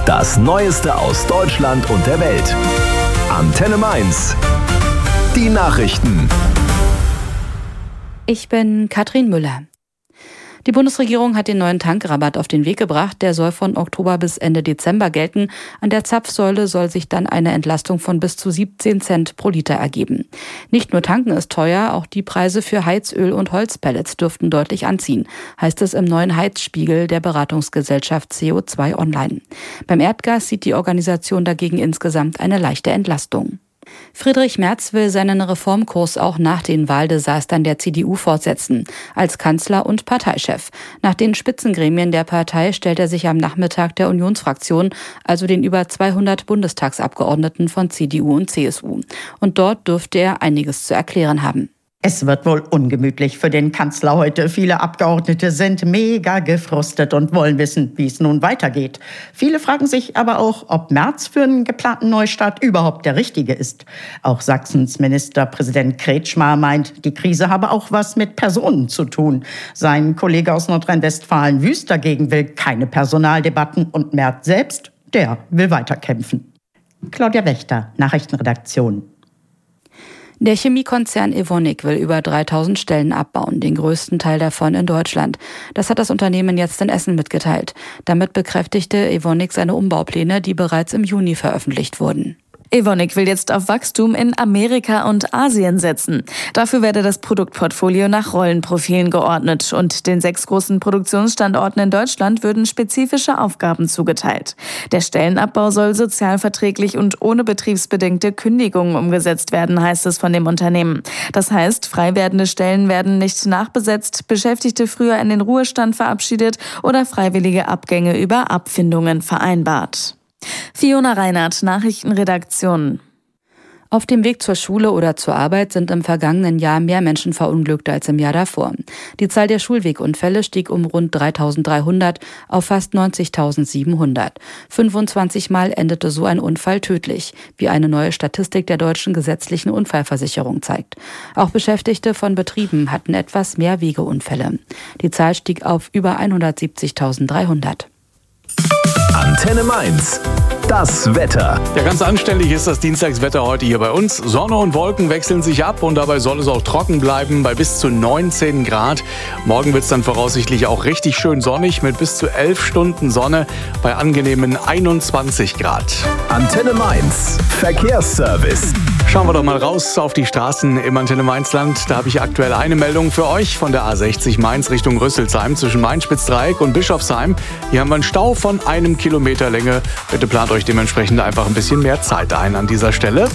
Das Neueste aus Deutschland und der Welt. Antenne Mainz. Die Nachrichten. Ich bin Katrin Müller. Die Bundesregierung hat den neuen Tankrabatt auf den Weg gebracht. Der soll von Oktober bis Ende Dezember gelten. An der Zapfsäule soll sich dann eine Entlastung von bis zu 17 Cent pro Liter ergeben. Nicht nur tanken ist teuer, auch die Preise für Heizöl und Holzpellets dürften deutlich anziehen, heißt es im neuen Heizspiegel der Beratungsgesellschaft CO2 Online. Beim Erdgas sieht die Organisation dagegen insgesamt eine leichte Entlastung. Friedrich Merz will seinen Reformkurs auch nach den Wahldesastern der CDU fortsetzen, als Kanzler und Parteichef. Nach den Spitzengremien der Partei stellt er sich am Nachmittag der Unionsfraktion, also den über 200 Bundestagsabgeordneten von CDU und CSU. Und dort dürfte er einiges zu erklären haben. Es wird wohl ungemütlich für den Kanzler heute. Viele Abgeordnete sind mega gefrustet und wollen wissen, wie es nun weitergeht. Viele fragen sich aber auch, ob Merz für einen geplanten Neustart überhaupt der Richtige ist. Auch Sachsens Ministerpräsident Kretschmer meint, die Krise habe auch was mit Personen zu tun. Sein Kollege aus Nordrhein-Westfalen Wüst dagegen will keine Personaldebatten und Merz selbst, der will weiterkämpfen. Claudia Wächter, Nachrichtenredaktion. Der Chemiekonzern Evonik will über 3000 Stellen abbauen, den größten Teil davon in Deutschland. Das hat das Unternehmen jetzt in Essen mitgeteilt. Damit bekräftigte Evonik seine Umbaupläne, die bereits im Juni veröffentlicht wurden. Evonik will jetzt auf Wachstum in Amerika und Asien setzen. Dafür werde das Produktportfolio nach Rollenprofilen geordnet und den 6 großen Produktionsstandorten in Deutschland würden spezifische Aufgaben zugeteilt. Der Stellenabbau soll sozialverträglich und ohne betriebsbedingte Kündigungen umgesetzt werden, heißt es von dem Unternehmen. Das heißt, frei werdende Stellen werden nicht nachbesetzt, Beschäftigte früher in den Ruhestand verabschiedet oder freiwillige Abgänge über Abfindungen vereinbart. Fiona Reinhardt, Nachrichtenredaktion. Auf dem Weg zur Schule oder zur Arbeit sind im vergangenen Jahr mehr Menschen verunglückt als im Jahr davor. Die Zahl der Schulwegunfälle stieg um rund 3.300 auf fast 90.700. 25 Mal endete so ein Unfall tödlich, wie eine neue Statistik der Deutschen Gesetzlichen Unfallversicherung zeigt. Auch Beschäftigte von Betrieben hatten etwas mehr Wegeunfälle. Die Zahl stieg auf über 170.300. Antenne Mainz. Das Wetter. Ja, ganz anständig ist das Dienstagswetter heute hier bei uns. Sonne und Wolken wechseln sich ab und dabei soll es auch trocken bleiben bei bis zu 19 Grad. Morgen wird es dann voraussichtlich auch richtig schön sonnig mit bis zu 11 Stunden Sonne bei angenehmen 21 Grad. Antenne Mainz. Verkehrsservice. Schauen wir doch mal raus auf die Straßen im Antenne Mainzland. Da habe ich aktuell eine Meldung für euch von der A60 Mainz Richtung Rüsselsheim zwischen Main-Spitz-Dreieck und Bischofsheim. Hier haben wir einen Stau von 1 Kilometer Länge. Bitte plant euch dementsprechend einfach ein bisschen mehr Zeit ein an dieser Stelle.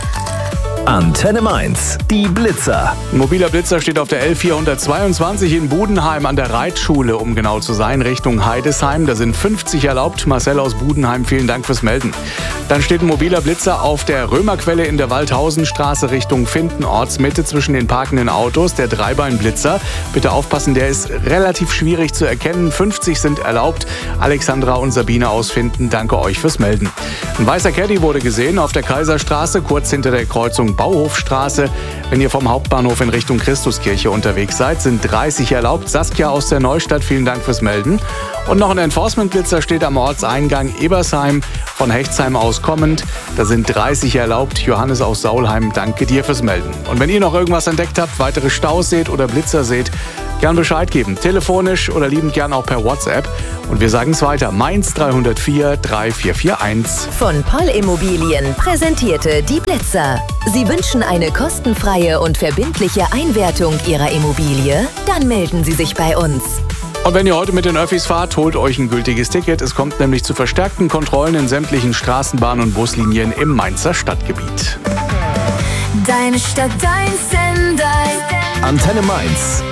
Antenne Mainz, die Blitzer. Ein mobiler Blitzer steht auf der L422 in Budenheim an der Reitschule, um genau zu sein, Richtung Heidesheim. Da sind 50 erlaubt. Marcel aus Budenheim, vielen Dank fürs Melden. Dann steht ein mobiler Blitzer auf der Römerquelle in der Waldhausenstraße Richtung Finden, Ortsmitte zwischen den parkenden Autos. Der Dreibeinblitzer. Bitte aufpassen, der ist relativ schwierig zu erkennen. 50 sind erlaubt. Alexandra und Sabine aus Finden, danke euch fürs Melden. Ein weißer Caddy wurde gesehen auf der Kaiserstraße, kurz hinter der Kreuzung Bauhofstraße. Wenn ihr vom Hauptbahnhof in Richtung Christuskirche unterwegs seid, sind 30 erlaubt. Saskia aus der Neustadt, vielen Dank fürs Melden. Und noch ein Enforcement-Blitzer steht am Ortseingang Ebersheim, von Hechtsheim aus kommend. Da sind 30 erlaubt. Johannes aus Saulheim, danke dir fürs Melden. Und wenn ihr noch irgendwas entdeckt habt, weitere Staus seht oder Blitzer seht, gern Bescheid geben. Telefonisch oder liebend gern auch per WhatsApp. Und wir sagen es weiter. Mainz 304 3441. Von Poll Immobilien präsentierte die Blitzer. Sie wünschen eine kostenfreie und verbindliche Einwertung Ihrer Immobilie? Dann melden Sie sich bei uns. Und wenn ihr heute mit den Öffis fahrt, holt euch ein gültiges Ticket. Es kommt nämlich zu verstärkten Kontrollen in sämtlichen Straßenbahn- und Buslinien im Mainzer Stadtgebiet. Deine Stadt, dein Sender. Antenne Mainz.